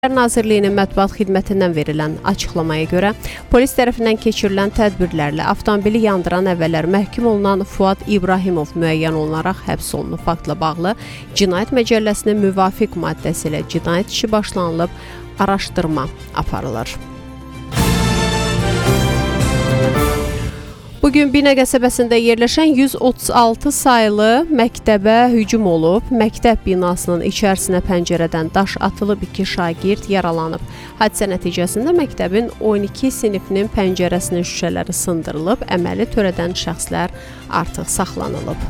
Nazirliyinin mətbuat xidmətindən verilən açıqlamaya görə, polis tərəfindən keçirilən tədbirlərlə avtomobili yandıran əvvəllər məhkum olunan Fuad İbrahimov müəyyən olunaraq həbs olunub. Faktla bağlı Cinayət Məcəlləsinin müvafiq maddəsi ilə cinayət işi başlanılıb, araşdırma aparılır. Bugün Binə qəsəbəsində yerləşən 136 sayılı məktəbə hücum olub. Məktəb binasının içərisinə pəncərədən daş atılıb, 2 şagird yaralanıb. Hadisə nəticəsində məktəbin 12 sinifinin pəncərəsinin şüşələri sındırılıb, əməli törədən şəxslər artıq saxlanılıb.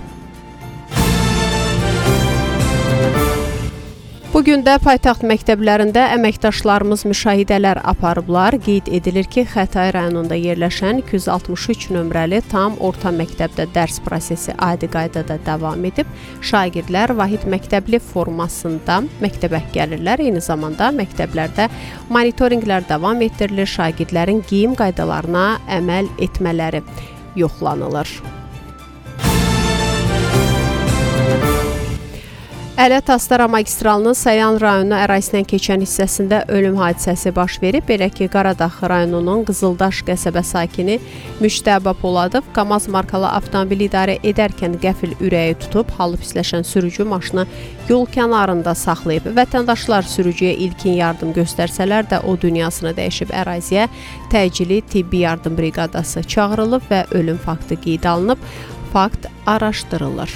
Bugün də paytaxt məktəblərində əməkdaşlarımız müşahidələr aparıblar. Qeyd edilir ki, Xətai rayonunda yerləşən 263 nömrəli tam orta məktəbdə dərs prosesi adi qaydada davam edib. Şagirdlər vahid məktəbli formasında məktəbə gəlirlər. Eyni zamanda məktəblərdə monitorinqlər davam etdirilir. Şagirdlərin geyim qaydalarına əməl etmələri yoxlanılır. Ələt-Astara magistralının Sayan rayonu ərazisindən keçən hissəsində ölüm hadisəsi baş verib. Belə ki, Qaradağ rayonunun Qızıldaş qəsəbə sakini Müştəbə Poladov Kamaz markalı avtomobili idarə edərkən qəfil ürəyi tutub, halı pisləşən sürücü maşını yol kənarında saxlayıb. Vətəndaşlar sürücüyə ilkin yardım göstərsələr də o dünyasını dəyişib. Əraziyə təcili tibbi yardım briqadası çağırılıb və ölüm faktı qeyd alınıb. Fakt araşdırılır.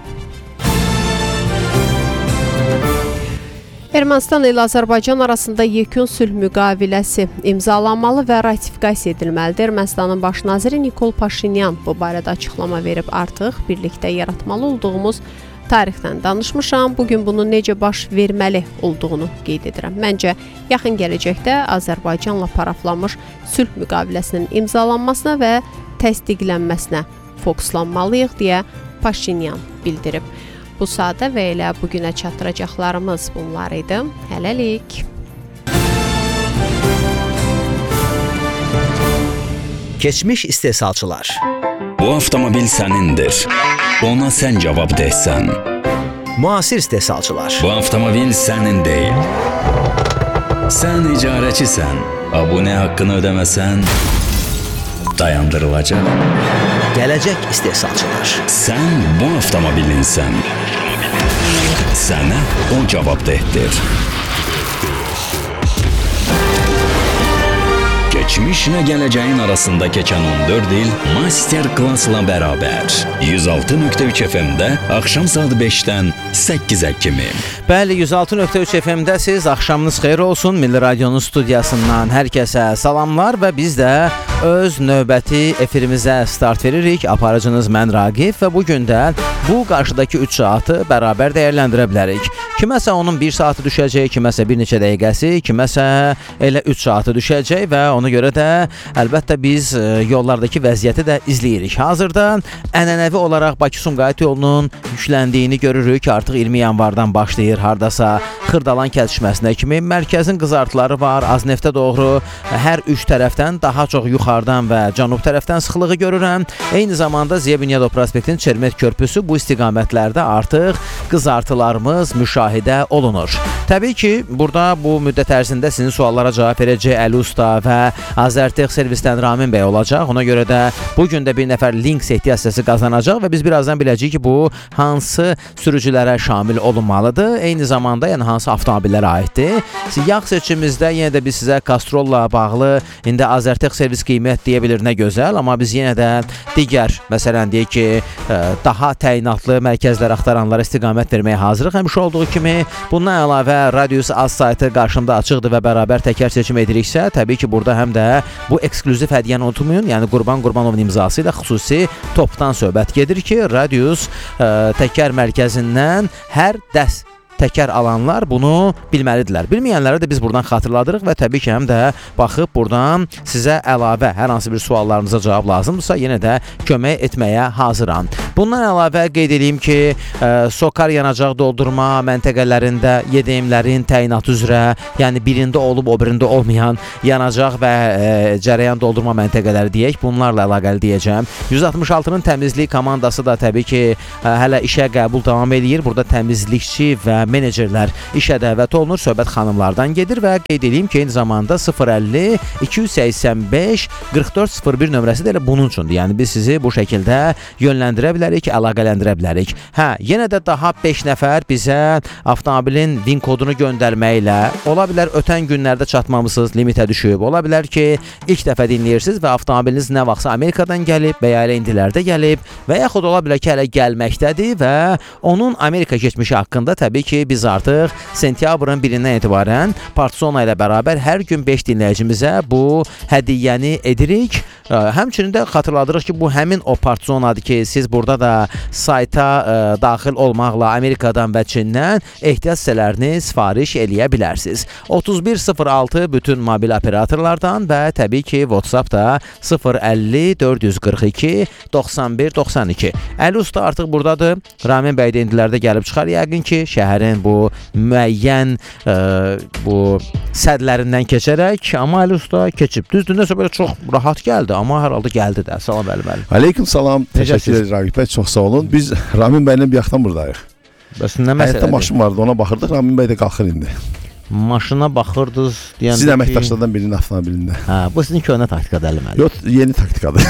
Ermənistan ilə Azərbaycan arasında yekun sülh müqaviləsi imzalanmalı və ratifikasiya edilməlidir. Ermənistanın baş naziri Nikol Paşinyan bu barədə açıqlama verib. Artıq birlikdə yaratmalı olduğumuz tarixdən danışmışam. Bugün bunun necə baş verməli olduğunu qeyd edirəm. Məncə, yaxın gələcəkdə Azərbaycanla paraflanmış sülh müqaviləsinin imzalanmasına və təsdiqlənməsinə fokuslanmalıyıq deyə Paşinyan bildirib. Bu sadə və elə bugünə çatdıracaqlarımız bunlar idi. Hələlik. Keçmiş istehsalçılar. Bu avtomobil sənindir. Ona sən cavab deysən. Müasir istehsalçılar. Bu avtomobil sənin deyil. Sən icarəçisən. Abunə haqqını ödəməsən dayandırılacaq. Gələcək istehsalçılar. Sən bu avtomobilinsən. Sənə o cavabdehdir. Geçmişlə gələcəyin arasında keçən 14 il master klassla bərabər 106.3 FM-də axşam saat 5-dən 8-ə kimi. Bəli, 106.3 FM-də siz axşamınız xeyir olsun. Milli Radionun studiyasından hər kəsə salamlar və biz də öz növbəti efirimizə start veririk. Aparıcınız mən Raqif və bugün də bu qarşıdakı 3 saatı bərabər dəyərləndirə bilərik. Kiməsə onun 1 saatı düşəcək, kiməsə bir neçə dəqiqəsi, kiməsə elə 3 saatı düşəcək və ona görə də əlbəttə biz yollardakı vəziyyəti də izləyirik. Hazırda ənənəvi olaraq Bakı-Sumqayıt yolunun yükləndiyini görürük. Artıq 20 yanvardan başlayır hardasa Xırdalan kəsişməsinə kimi. Mərkəzin qızartıları var. Azneftə doğru hər 3 tərəfdən daha çox yuxarıdan və cənub tərəfdən sıxlığı görürəm. Eyni zamanda Ziya Bünyadov prospektinin Çermet körpüsü bu istiqamətlərdə artıq qızartılarımız müşahidə olunur. Təbii ki, burada bu müddət ərzində sizin suallara cavab verəcək Əli Usta və Azərtex servisdən Ramin bəy olacaq. Ona görə də bugün də bir nəfər link sehtiyasəsi qazanacaq və biz birazdan biləcəyik ki, bu hansı sürücülərə şamil olunmalıdır. Eyni zamanda yəni hansı avtomobillərə aiddir. Yağ seçimimizdə yenə də biz sizə Castrolla bağlı indi Azərtex servis qiymət deyə bilir nə gözəl, amma biz yenə də digər, məsələn deyək ki, daha təyinatlı mərkəzlər axtaranlara istiqamət verməyə hazırıq. Həmişə olduğu kimi bundan əlavə Radius Az saytı qarşımda açıqdır və bərabər təkər seçim ediriksə, təbii ki, burada həm də bu ekskluziv hədiyyəni unutmayın. Yəni Qurban Qurbanovun imzası ilə xüsusi topdan söhbət gedir ki, Radius təkər mərkəzindən hər dəst təkər alanlar bunu bilməlidirlər. Bilməyənlərə də biz buradan xatırladırıq və təbii ki, həm də baxıb buradan sizə əlavə hər hansı bir suallarınıza cavab lazımdırsa, yenə də kömək etməyə hazıram. Bundan əlavə qeyd edeyim ki, Sokar yanacaq doldurma məntəqələrində YDM-lərin təyinatı üzrə, yəni birində olub, o birində olmayan yanacaq və cərəyan doldurma məntəqələri deyək, bunlarla əlaqəli deyəcəm. 166-nın təmizlik komandası da təbii ki, hələ işə qəbul davam edir. Burada təmizlikçi və menecerlər işə dəvət olunur. Söhbət xanımlardan gedir və qeyd edeyim ki, eyni zamanda 050 285 4401 nömrəsi də elə bunun üçündür. Yəni biz sizi bu şəkildə yönləndirə bilərik, əlaqələndirə bilərik. Yenə də daha 5 nəfər bizə avtomobilin VIN kodunu göndərməklə, ola bilər ötən günlərdə çatmamısınız, limitə düşüb, ola bilər ki, ilk dəfə dinləyirsiniz və avtomobiliniz nə vaxtsa Amerikadan gəlib və ya elə indilərdə gəlib və yaxud ola bilər ki, hələ gəlməkdədir və onun Amerika keçmişi haqqında təbii ki, biz artıq sentyabrın 1-dən etibarən Partsona ilə bərabər hər gün 5 dinləyicimizə bu hədiyyəni edirik. Həmçinin də xatırladırıq ki, bu həmin o Partsonadır ki, siz burada da sayta daxil olmaqla Amerikadan və Çindən ehtiyac hissələrini sifariş eləyə bilərsiniz. 3106 bütün mobil operatorlardan və təbii ki, WhatsApp-da 050 442 91 92. Əli Usta artıq buradadır. Ramin bəy də indilərdə gəlib çıxar. Yəqin ki, şəhərin bu müəyyən bu sədlərindən keçərək, amma Əli Usta keçib. Düzdür, nəsə belə çox rahat gəldi, amma hər halda gəldi də. Salam Əli müəllim. Aleyküm salam. Təşəkkür edirəm Ragif bəy, çox sağ olun. Biz Ramin bəylə bir yaxdan buradayıq. Bəs nə məsələdir? Həyətdə maşın vardı, ona baxırdıq. Ramin bəy də qalxır indi. Maşına baxırdınız deyəndə sizin əməkdaşlardan birinin avtomobilində. Bu sizin köhnə taktikadır Əli müəllim. Yox, yeni taktikadır.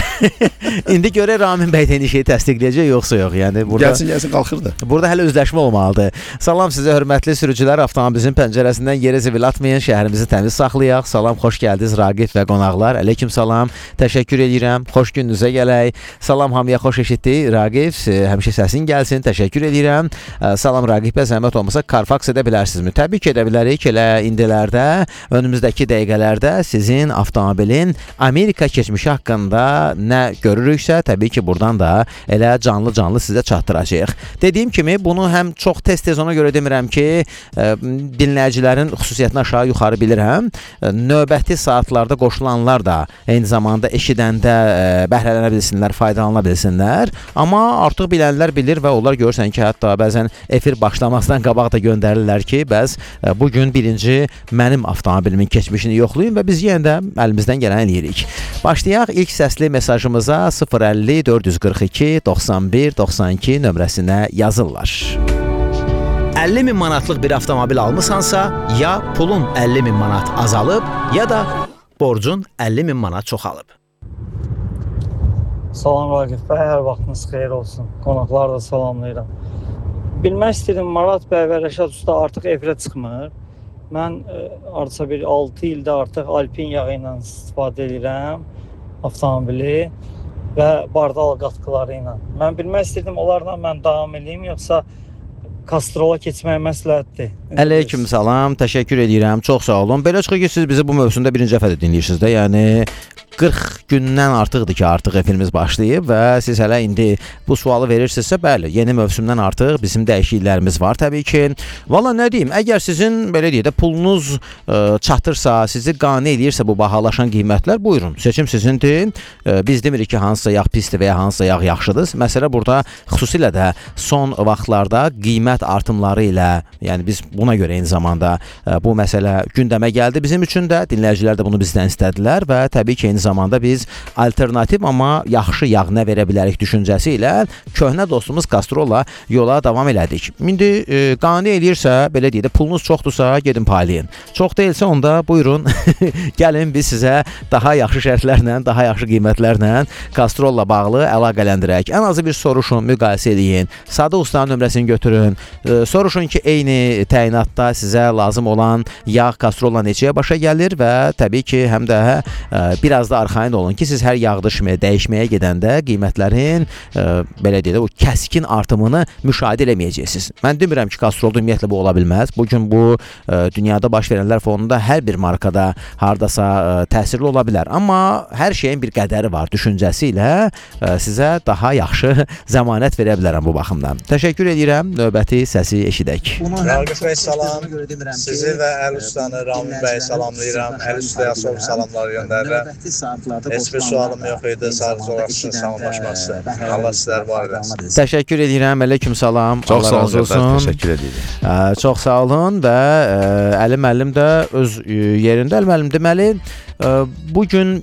İndi görə Ramin bəy də şeyi təsdiqləyəcək, yoxsa yox. Yəni burada gəlsin qalxırdı. Burada hələ özləşmə olmalıdır. Salam sizə hörmətli sürücülər, avtomobilinizin pəncərəsindən yerə zibil atmayın, şəhərimizi təmiz saxlayaq. Salam, xoş gəldiniz Ragif və qonaqlar. Aleyküm salam. Təşəkkür edirəm. Xoş gününüzə gələk. Salam hamıya, xoş eşitdi. Ragif, həmişə səsin gəlsin. Təşəkkür edirəm. Salam Ragif bəy, zəhmət olmasa Carfax edə bilərsinizmi? Təbii ki, edə bilərik. Elə indilərdə, önümüzdəki dəqiqələrdə sizin avtomobilin Amerika keçmişi haqqında nə görürüksə, təbii ki, buradan da elə canlı sizə çatdıracağıq. Dediyim kimi, bunu həm çox tez ona görə demirəm ki, dinləyicilərin xüsusiyyətini aşağı-yuxarı bilirəm. Növbəti saatlarda qoşulanlar da eyni zamanda eşidəndə bəhrələnə bilsinlər, faydalana bilsinlər. Amma artıq bilənlər bilir və onlar görürsən ki, hətta bəzən efir başlamazdan qabaq da göndərirlər ki, bəs bugün birinci mənim avtomobilimin keçmişini yoxlayın və biz yenə də əlimizdən gələn eləyirik. Başlayaq ilk səsli mesajımıza 050 442 91 92 nömrəsinə yazırlar. 50 min manatlıq bir avtomobil almısansa, ya pulun 50 min manat azalıb, ya da borcun 50 min manat çoxalıb. Salam Ragif bəy, hər vaxtınız xeyir olsun. Qonaqlar da salamlayıram. Bilmək istəyirəm, Marat bəy və Rəşad usta artıq efirə çıxmır. Mən artıq bir 6 ildə artıq Alpin yağı ilə istifadə edirəm avtomobili və bardal qatqıları ilə. Mən bilmək istəyirdim, onlarla mən davam edeyim, yoxsa Kastrola keçmək məsləhətdir. Aleyküm salam, təşəkkür edirəm, çox sağ olun. Belə çıxır ki, siz bizi bu mövsümdə birinci dəfə də dinləyirsiniz də, yəni 40 gündən artıqdır ki, artıq efirimiz başlayıb və siz hələ indi bu sualı verirsinizsə, bəli, yeni mövsümdən artıq bizim dəyişikliklərimiz var təbii ki. Valla nə deyim, əgər sizin belə deyək də pulunuz çatırsa, sizi qane edirsə bu bahalaşan qiymətlər, buyurun, seçim sizindir. Biz demirik ki, hansısa yağ pisdir və ya hansısa yağ yaxşıdır. Məsələ burada xüsusilə də son vaxtlarda qiymət artımları ilə, yəni biz buna görə eyni zamanda bu məsələ gündəmə gəldi bizim üçün də, dinləyicilər də bunu bizdən istədilər və təbii ki, eyni zamanda biz alternativ amma yaxşı yağ nə verə bilərik düşüncəsi ilə köhnə dostumuz Castrolla yola davam elədik. İndi qane edirsə, belə deyək də, pulunuz çoxdursa, gedin paylayın. Çox deyilsə, onda buyurun, gəlin biz sizə daha yaxşı şərtlərlə, daha yaxşı qiymətlərlə Castrolla bağlı əlaqələndirək. Ən azı bir soruşun, müqayisə edin. Sadə ustanın nömrəsini götürün. Soruşun ki, eyni təyinatda sizə lazım olan yağ Castrolla neçəyə başa gəlir və təbii ki, həm də biraz da arxayın olun ki, siz hər yağdırışmaya, dəyişməyə gedəndə qiymətlərin belə deyək də, o kəskin artımını müşahidə eləməyəcəksiniz. Mən demirəm ki, Castrolda ümumiyyətlə bu ola bilməz. Bugün bu dünyada baş verənlər fonunda hər bir markada hardasa təsirli ola bilər. Amma hər şeyin bir qədəri var düşüncəsi ilə sizə daha yaxşı zəmanət verə bilərəm bu baxımdan. Təşəkkür edirəm. Növbəti səsi eşidək. Ragif bəy salam. Sizi və Əli ustanı, Ramin bəy salamlayıram. Əli ustaya sol salamlar göndərirəm. Heç bir sualım yox idi. Sadəcə olaraq sizin salamlaşması. Allah sizlər var eləsin. Təşəkkür edirəm. Aleyküm salam. Çox sağ olun. Təşəkkür edirəm. Çox sağ olun və Əli müəllim də öz yerində. Əli müəllim deməli bugün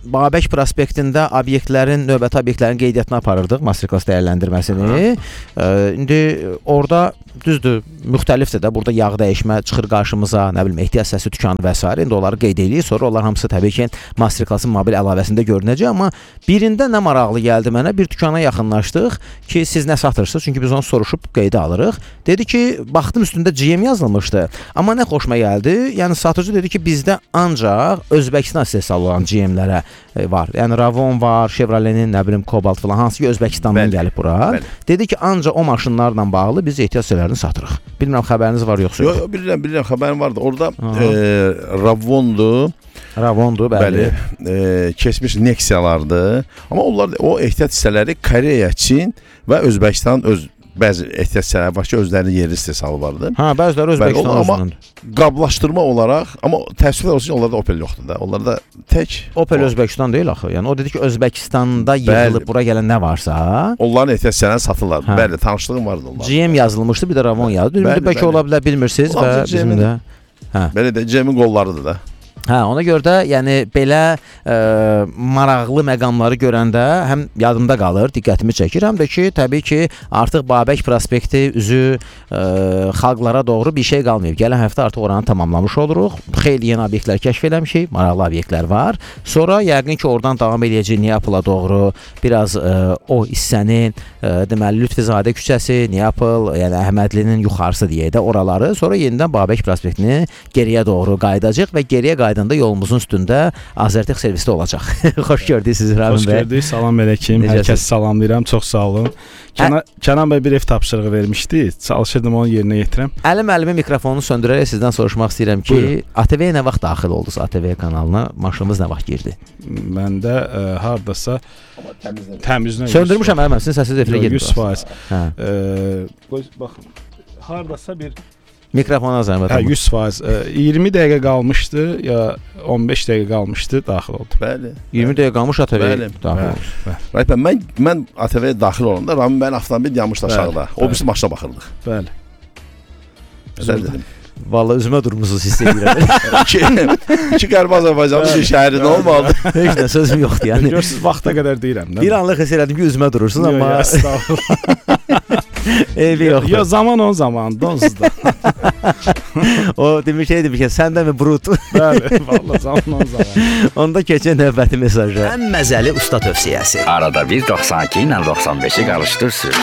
Babək prospektində obyektlərin, növbəti obyektlərin qeydiyyatını aparırdıq, masterclass dəyərləndirməsini. İndi orada düzdür, müxtəlifdir də. Burada yağ dəyişmə çıxır qarşımıza, nə bilim, ehtiyac səsi dükanı və s. İndi onları qeyd edirik. Sonra onlar hamısı təbii ki, masterclassın mobil əlavəsində görünəcək. Amma birində nə maraqlı gəldi mənə, bir dükana yaxınlaşdıq ki, siz nə satırsınız? Çünki biz onu soruşub qeydə alırıq. Dedi ki, baxdım üstündə GM yazılmışdı. Amma nə xoşuma gəldi? Yəni satıcı dedi ki, bizdə ancaq Özbəkistan istehsal olan GM-lərə var. Yəni Ravon var, Chevrolet-nin, nə bilim, Cobalt falan, hansı ki Özbəkistandan gəlib bura. Dedi ki, ancaq o maşınlarla bağlı biz ehtiyac səhərlərini satırıq. Bilmirəm, xəbəriniz var yoxsa yox? Yox, bilirəm, xəbərim vardı. Orada Ravondur, bəli. Keçmiş Nexialardı. Amma onlar o ehtiyat hissələri Koreya, Çin və Özbəkistan bəzi ehtiyat hissələri var ki, özlərinin yerli istehsalı vardı. Bəziləri Özbəkistan özünündür. Qablaşdırma olaraq, amma təəssüflər olsun ki, onlarda Opel yoxdur da. Onlarda tək Opel Özbəkistan deyil axı. Yəni o dedi ki, Özbəkistanda yığılıb bura gələn nə varsa, onların ehtiyac hissələrini satırlar. Bəli, tanışlığım vardı onlarla. GM yazılmışdı, bir də Ravon yazdı. Bəlkə ola bilər, bilmirsiniz və bizim də. Belə də GM-in qollarıdır da. Ona görə də yəni belə maraqlı məqamları görəndə həm yadımda qalır, diqqətimi çəkir, həm də ki, təbii ki, artıq Babək prospekti üzü xalqlara doğru bir şey qalmayıb. Gələn həftə artıq oranı tamamlamış oluruq. Xeyli yeni obyektlər kəşf eləmişik, maraqlı obyektlər var. Sonra yəqin ki, oradan davam edəcək Neapol'a doğru, biraz o hissənin, deməli, Lütfizadə küçəsi, Neapol, yəni Əhmədlinin yuxarısı deyək də oraları, sonra yenidən Babək prospektini geriyə doğru qayıdacaq və geriyə qayıdanda yolumuzun üstündə Azərtec servisdə olacaq. Xoş gördük sizi Ramin bəy. Xoş gördük, salam əleykum. Hər kəsi salamlayıram, çox sağ olun. Kənan bəy bir ev tapşırığı vermişdi, çalışırdım onu yerinə yetirəm. Əlimi mikrofonunu söndürərək sizdən soruşmaq istəyirəm ki, ATV-yə nə vaxt daxil oldunuz, ATV kanalına, maşınımız nə vaxt girdi? Məndə hardasa təmizlə söndürmüşəm, sizin səsiniz efirə gedir. 100%. Baxın, hardasa bir mikrofona zəhmət. 100%. 20 dəqiqə qalmışdı ya 15 dəqiqə qalmışdı, daxil oldu. Bəli. 20 dəqiqə qalmış ATV-yə daxil oldu. Raypən, mən ATV-yə daxil olanda Ramin bəyin avtomobil yanmışdı aşağıda. O birisi maşına baxırdıq. Bəli. Güzel dedim. Vallahi üzümə durmusunuz, hiss edirəm. İki qərbi Azərbaycanlı bir şəhərin olmalı. Heç nə sözüm yoxdur yəni. Görürsünüz, vaxta qədər deyirəm. Bir anlıq hiss elədim ki, üzümə durursunuz, amma eybi yoxdur. Ya zaman o zaman, donsuz da. O demiş ki, sən də mi brut? Bəli, vallahi zaman o zaman. Onda keçən növbəti mesajı. Ən məzəli usta tövsiyəsi. Arada bir 92 ilə 95-i qarışdırsın.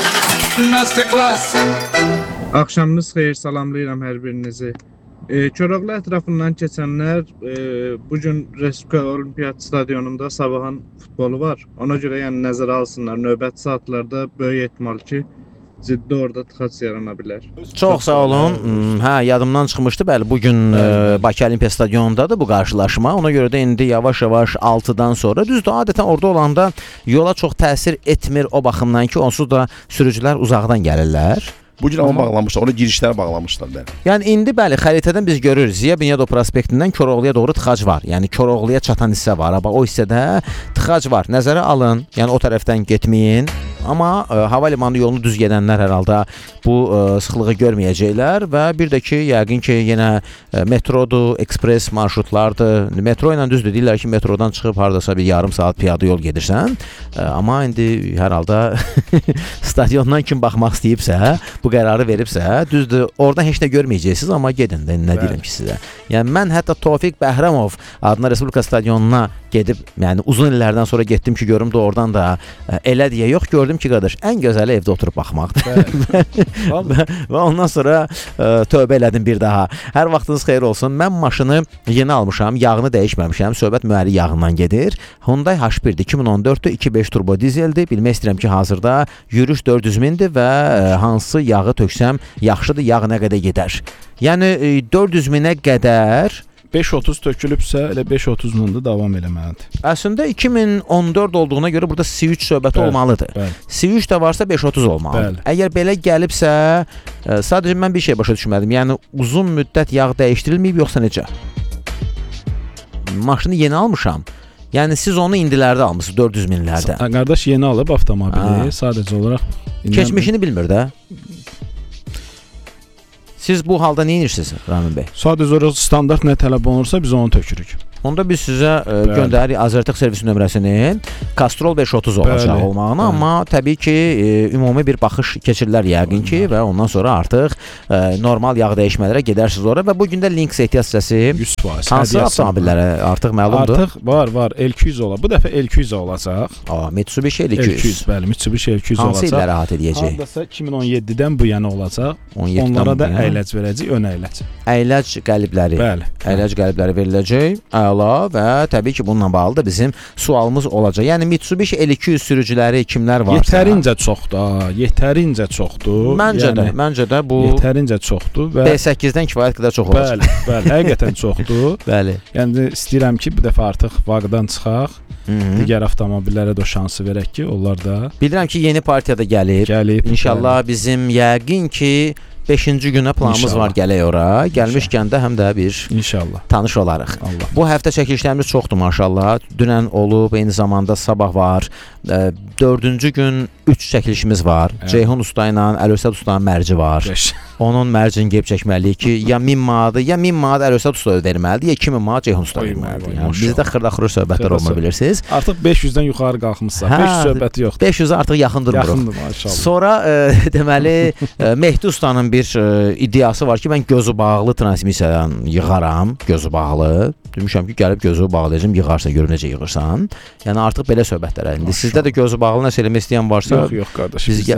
Axşamınız xeyir, salamlayıram hər birinizi. Koroğlu ətrafından keçənlər bugün Respublika Olimpiyat Stadionunda Sabahın futbolu var. Ona görə yəni nəzərə alsınlar. Növbəti saatlarda böyük ehtimal ki, ciddi orada tıxac yarana bilər. Çox sağ olun. Yadımdan çıxmışdı. Bəli, bugün Bakı Olimpiya Stadionundadır bu qarşılaşma. Ona görə də indi yavaş-yavaş 6-dan sonra, düzdür, adətən orada olanda yola çox təsir etmir o baxımdan ki, onsuz da sürücülər uzaqdan gəlirlər. Bugün amma bağlamışlar, orada girişləri bağlamışlar bəli. Yəni indi bəli, xəritədən biz görürük, Ziya Bünyadov prospektindən Koroğluya doğru tıxac var. Yəni Koroğluya çatan hissə var. Bax o hissədə tıxac var. Nəzərə alın. Yəni o tərəfdən getməyin. Amma hava limanı yolunu düz gedənlər hər halda bu sıxlığı görməyəcəklər və bir də ki, yəqin ki, yenə metrodur, ekspres marşrutlardır. Metro ilə düzdür, deyirlər ki, metrodan çıxıb hardasa bir yarım saat piyada yol gedirsən. Amma indi hər halda stadiondan kim baxmaq istəyibsə, bu qərarı veribsə, düzdür, oradan heç nə görməyəcəksiniz, amma gedin də, nə deyirəm ki sizə. Yəni mən hətta Tofiq Bəhrəmov adına Respublika stadionuna gedib, yəni uzun illərdən sonra getdim ki, görüm də oradan da elə deyə yox, gördüm ki, qardaş, ən gözəli evdə oturub baxmaqdır. Və ondan sonra tövbə elədim bir daha. Hər vaxtınız xeyir olsun. Mən maşını yeni almışam, yağını dəyişməmişəm. Söhbət müəlli yağından gedir. Hyundai H1-dir, 2014-dür, 2.5 turbo dizeldir. Bilmək istəyirəm ki, hazırda yürüş 400 mindir və hansı yağı töksəm yaxşıdır, yağ nə qədər gedər. Yəni 400 minə qədər 5.30 tökülübsə, elə 5.30-la da davam eləməlidir. Əslində 2014 olduğuna görə burada C3 söhbəti olmalıdır. C3 də varsa 5.30 olmalıdır. Əgər belə gəlibsə, sadəcə mən bir şey başa düşmədim. Yəni uzun müddət yağ dəyişdirilməyib yoxsa necə? Maşını yeni almışam. Yəni siz onu indilərdə almısınız, 400 minlərdə. Qardaş yeni alıb avtomobili, sadəcə olaraq keçmişini bilmir də. Siz bu halda nə edirsiniz, Ramin bəy? Sadəcə olaraq standart nə tələb olunursa biz onu tökürük. Onda biz sizə göndəririk Azərtıq servis nömrəsinin Castrol 530 olacaq olmağını, amma təbii ki, ümumi bir baxış keçirilər yəqin ki və ondan sonra artıq normal yağ dəyişmələrə gedərsiniz ora və bu gün də Lynx ehtiyat hissəsi 100% hansı avtomobillərə artıq məlumdur? Artıq var, L200 olacaq. Bu dəfə L200 olacaq. Mitsubishi L200. Bəli, Mitsubishi L200 olacaq. Hansı illərə əhatə edəcək? Hardasa 2017-dən bu yana olacaq. Onlara da əyləc verəcək, ön əyləc. Əyləc qəlibləri. Bəli. Əyləc qəlibləri veriləcək. Əla və təbii ki, bununla bağlı da bizim sualımız olacaq. Yəni Mitsubishi L200 sürücüləri kimlər varsa? Yetərincə çoxdur. Məncə də bu yetərincə çoxdur və B8-dən kifayət qədər çox olacaq. Bəli, həqiqətən çoxdur. Bəli. Yəni istəyirəm ki, bu dəfə artıq vaqdan çıxaq. Digər avtomobillərə də şansı verək ki, onlar da. Bilirəm ki, yeni partiyada gəlib. İnşallah bizim yəqin ki 5-ci günə planımız var gələk ora. Gəlmişkən də həm də bir tanış olarıq. Bu həftə çəkilişlərimiz çoxdur maşallah. Dünən olub, eyni zamanda sabah var. 4-cü gün 3 çəkilişimiz var. Ceyhun usta ilə Əlövsət ustanın mərci var. Onun mərcini gəlib çəkməliyik ki, ya 1000 manat Əlövsət usta verməlidir, ya 2000 manat Ceyhun usta verməlidir. Yəni bizdə xırda-xırda söhbətlər olmur bilirsiniz. Artıq 500-dən yuxarı qalxmısınız. 500 söhbəti yoxdur. 500-ə artıq yaxındır maşallah. Sonra deməli Mehdi ustanın bir iddiası var ki, mən gözü bağlı transmissiyadan yığaram, gözü bağlı. Demişəm ki, gəlib gözü bağlayacağım, yığarsa görüm necə yığırsan. Yəni artıq belə söhbətlər. İndi sizdə də gözü bağlı nəsə eləmək istəyən varsa, yox qardaş. Biz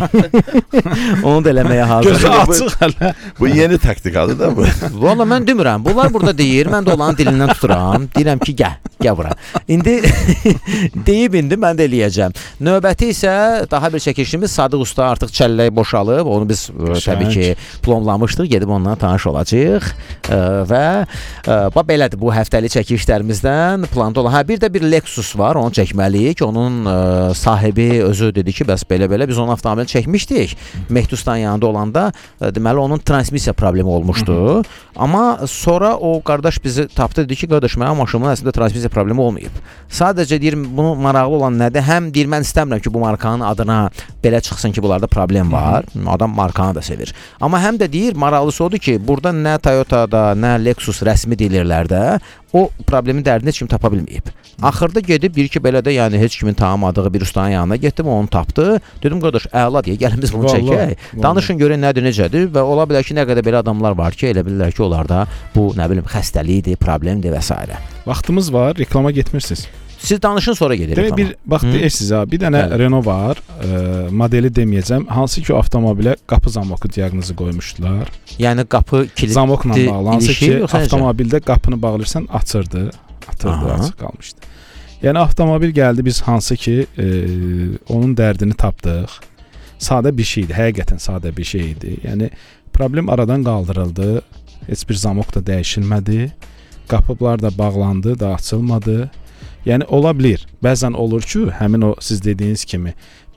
onu da eləməyə hazırıq. Gözü açıq hələ. Bu yeni taktikadır da bu. Valla mən demirəm. Bunlar burada deyir, mən də onların dilindən tuturam. Deyirəm ki, gəl bura. İndi deyib mən də eləyəcəm. Növbəti isə daha bir çəkilişimiz Sadıq usta artıq çəlləyi boşalıb. Onu biz təbii ki plomlamışdıq. Gedib onunla tanış olacağıq. Və belədir bu həftəlik çəkilişlərimizdən planda olan. Bir də bir Lexus var, onu çəkməliyik. Onun sahibi özü dedi ki, bəs belə-belə biz onun avtomobilini çəkmişdik. Mehdi ustanın yanında olanda deməli onun transmissiya problemi olmuşdu. Amma sonra o qardaş bizi tapdı, dedi ki, qardaş mənim maşınımın əslində transmissiya problemi olmayıb. Sadəcə deyir, bunu maraqlı olan nədir? Həm deyir, mən istəmirəm ki, bu markanın adına belə çıxsın ki, bunlarda problem var. Adam markanı da sevir. Amma həm də deyir, maraqlısı odur ki, burada nə Toyota'da, nə Lexus rəsmi dilirlər də o problemin dərdini heç kim tapa bilməyib. Axırda gedib bir ki belə də yəni heç kimin tanımadığı bir ustanın yanına getdim, onu tapdı. Dedim qardaş, əla deyə gəlin biz bunu çəkək. Danışın görün nədir, necədir və ola bilər ki, nə qədər belə adamlar var ki, elə bilirlər ki, onlarda bu nə bilim xəstəlikdir, problemdir və s. Vaxtımız var, reklama getmirsiniz. Siz danışın, sonra gedirik reklama. Bir bax deyirsiniz ha, bir dənə Renault var, modeli deməyəcəm. Hansı ki o avtomobilə qapı zamoku diaqnozu qoymuşdular. Yəni qapı kilitli zamokla bağlı. Hansı ki avtomobildə qapını bağlayırsan açırdı, açıq qalmışdı. Yəni avtomobil gəldi, biz hansı ki onun dərdini tapdıq. Sadə bir şeydi, həqiqətən sadə bir şey idi. Yəni problem aradan qaldırıldı. Heç bir zamok da dəyişilmədi. Qapılar da bağlandı, da açılmadı. Yəni ola bilər. Bəzən olur ki, həmin o siz dediyiniz kimi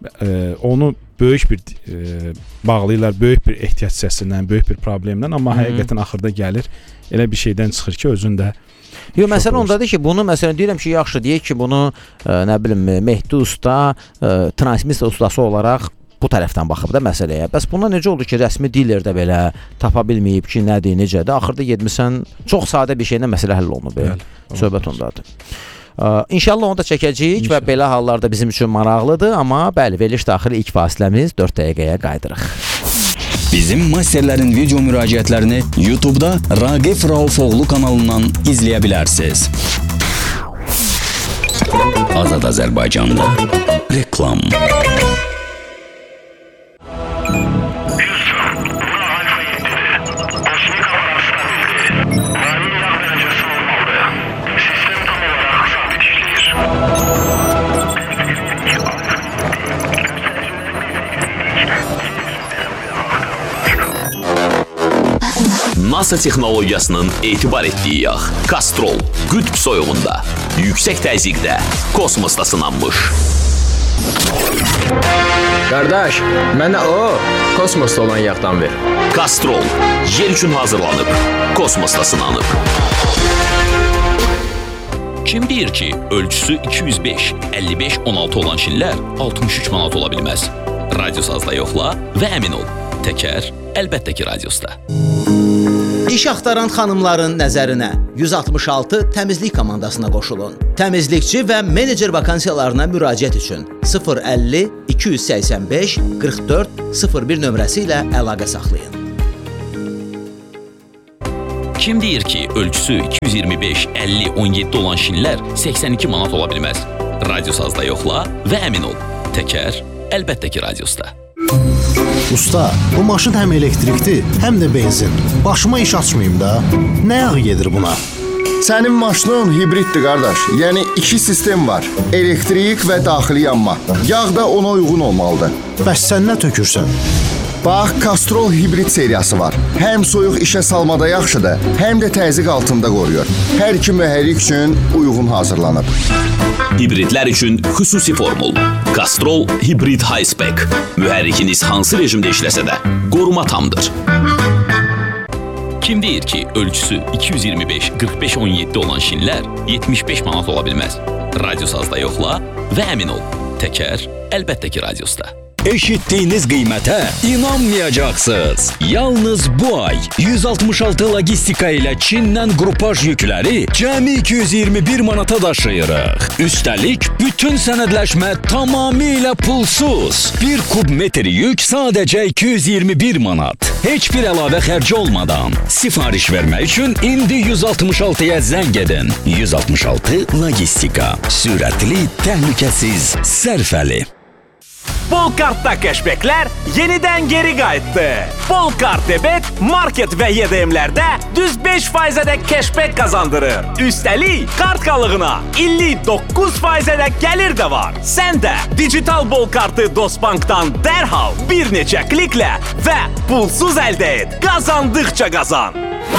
onu böyük bir bağlayırlar, böyük bir ehtiyac hissəsindən, böyük bir problemlə, amma həqiqətən axırda gəlir elə bir şeydən çıxır ki, özündə. Yox, məsələn ondadır ki, bunu məsələn deyirəm ki, yaxşı deyək ki, bunu nə bilim Mehdi usta transmissiya ustası olaraq bu tərəfdən baxıb da məsələyə. Bəs buna necə oldu ki, rəsmi dilerdə belə tapa bilməyib ki, nədir, necədir? Axırda getmisən, çox sadə bir şeylə məsələ həll olunub. Söhbət ondadır. İnşallah onu da çəkəcəyik və belə hallarda bizim üçün maraqlıdır, amma bəli, veriliş daxili ilk fasiləmiz 4 dəqiqəyə qaydırıq. Bizim masterlərin video müraciətlərini YouTube'da Raqif Raufoğlu kanalından izləyə bilərsiniz. Azad Azərbaycanda reklam. NASA texnologiyasının etibar etdiyi yağ Castrol qütb soyuğunda, yüksək təzyiqdə, kosmosda sınanmış. Qardaş, mənə kosmosda olan yağdan ver. Castrol yer üçün hazırlanıb, kosmosda sınanıb. Kim deyir ki, ölçüsü 205, 55, 16 olan şinlər 63 manat ola bilməz? Radiosazda yoxla və əmin ol, təkər əlbəttə ki radiosda. İş axtaran xanımların nəzərinə 166 təmizlik komandasına qoşulun. Təmizlikçi və menecer vakansiyalarına müraciət üçün 050 285 44 01 nömrəsi ilə əlaqə saxlayın. Kim deyir ki, ölçüsü 225, 50, 17 olan şinlər 82 manat ola bilməz? Radiosazda yoxla və əmin ol. Təkər, əlbəttə ki, radiosda. Usta, bu maşın həm elektrikdir, həm də benzin. Başıma iş açmayayım da. Nə yağı gedir buna? Sənin maşının hibriddir, qardaş. Yəni iki sistem var. Elektrik və daxili yanma. Yağ da ona uyğun olmalıdır. Bəs sən nə tökürsən? Bax, Castrol hibrid seriyası var. Həm soyuq işə salmada yaxşıdır, həm də təzyiq altında qoruyur. Hər iki mühərrik üçün uyğun hazırlanıb. Hibridlər üçün xüsusi formul. Castrol Hibrid High Spec. Mühərrikiniz hansı rejimdə işləsə də qoruma tamdır. Kim deyir ki, ölçüsü 225, 45, 17 olan şinlər 75 manat ola bilməz? Radiosazda yoxla və əmin ol. Təkər, əlbəttə ki, radiosda. Eşitdiyiniz qiymətə inanmayacaqsınız. Yalnız bu ay 166 logistika ilə Çindən qrupaj yükləri cəmi 221 manata daşıyırıq. Üstəlik, bütün sənədləşmə tamamilə pulsuz. 1 kub metr yük sadəcə 221 manat. Heç bir əlavə xərci olmadan. Sifariş vermək üçün indi 166-ya zəng edin. 166 logistika. Sürətli, təhlükəsiz, sərfəli. Bolkart'ta keşbekler yeniden geri qayıtdı. Bolkart debet market ve YDM'lerde düz 5% dek keşbek kazandırır. Üstelik kart kalığına 59% dek gelir de var. Sen de dijital Bolkart'ı Dostbank'tan derhal bir neçə klikle ve pulsuz elde et. Kazandıkça kazan.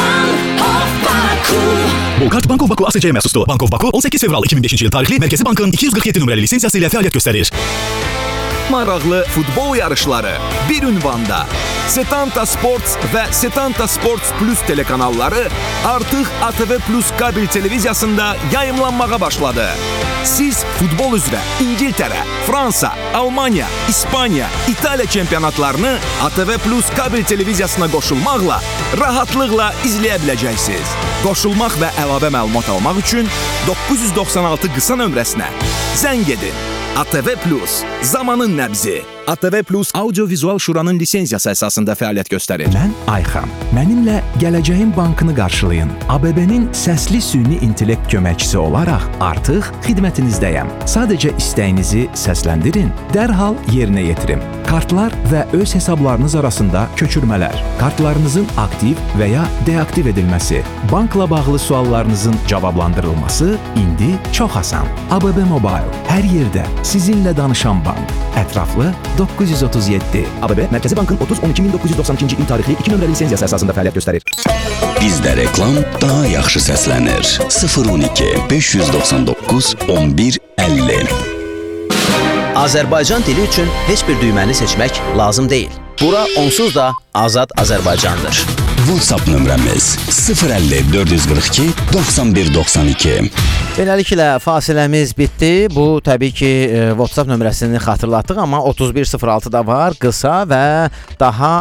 Bolkart Bank of Baku ASC'ye məxsusdur. Bank of Baku 18 fevral 2005-ci il tarixli Mərkəzi Bankın 247 nömrəli lisensiyası ilə fəaliyyət göstərir. Maraqlı futbol yarışları bir ünvanda. Setanta Sports və Setanta Sports Plus telekanalları artıq ATV Plus kabel televiziyasında yayımlanmağa başladı. Siz futbol üzrə İngiltərə, Fransa, Almaniya, İspaniya, İtaliya çempionatlarını ATV Plus kabel televiziyasına qoşulmaqla rahatlıqla izləyə biləcəksiniz. Qoşulmaq və əlavə məlumat almaq üçün 996 qısa nömrəsinə zəng edin. ATV Plus, zamanın nəbzi. ATV Plus Audio-Vizual Şuranın lisensiyası əsasında fəaliyyət göstərir. Mən Ayxan. Mənimlə Gələcəyin Bankını qarşılayın. ABB-nin səsli süni intellekt köməkçisi olaraq artıq xidmətinizdəyəm. Sadəcə istəyinizi səsləndirin, dərhal yerinə yetirin. Kartlar və öz hesablarınız arasında köçürmələr, kartlarınızın aktiv və ya deaktiv edilməsi, bankla bağlı suallarınızın cavablandırılması indi çox asan. ABB Mobile, hər yerdə sizinlə danışan bank. Ətraflı 937. ABB Mərkəzi Bankın 30-12-1992-ci il tarixli 2 nömrəli lisensiyası əsasında fəaliyyət göstərir. Bizdə reklam daha yaxşı səslənir. 012 599 11 50. Azərbaycan dili üçün heç bir düyməni seçmək lazım deyil. Bura onsuz da Azad Azərbaycandır. WhatsApp nömrəmiz 050 442 91 92. Beləliklə fasiləmiz bitdi. Bu təbii ki WhatsApp nömrəsini xatırlatdıq, amma 3106 da var, qısa və daha